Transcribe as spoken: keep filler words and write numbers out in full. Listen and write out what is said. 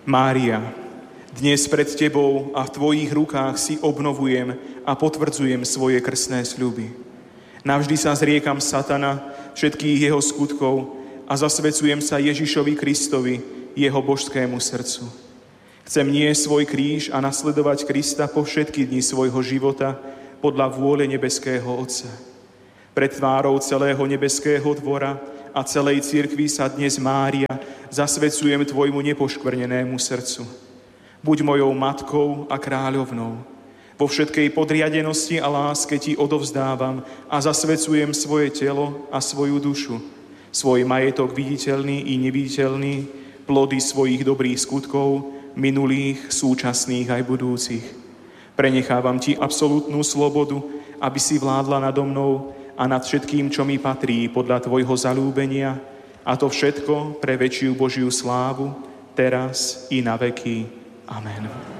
Mária, dnes pred Tebou a v Tvojich rukách si obnovujem a potvrdzujem svoje krstné sľuby. Navždy sa zriekam satana, všetkých jeho skutkov a zasvecujem sa Ježišovi Kristovi, jeho božskému srdcu. Chcem niesť svoj kríž a nasledovať Krista po všetky dni svojho života podľa vôle nebeského Otca. Pred tvárou celého nebeského dvora a celej cirkvi sa dnes, Mária, zasvecujem Tvojmu nepoškvrnenému srdcu. Buď mojou matkou a kráľovnou. Vo všetkej podriadenosti a láske Ti odovzdávam a zasvecujem svoje telo a svoju dušu, svoj majetok viditeľný i neviditeľný, plody svojich dobrých skutkov, minulých, súčasných aj budúcich. Prenechávam Ti absolútnu slobodu, aby si vládla nado mnou a nad všetkým, čo mi patrí podľa Tvojho zaľúbenia, a to všetko pre väčšiu Božiu slávu, teraz i na veky. Amen.